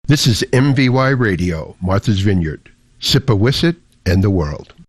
This is MVY Radio, Martha's Vineyard, Sipawissat, and the world.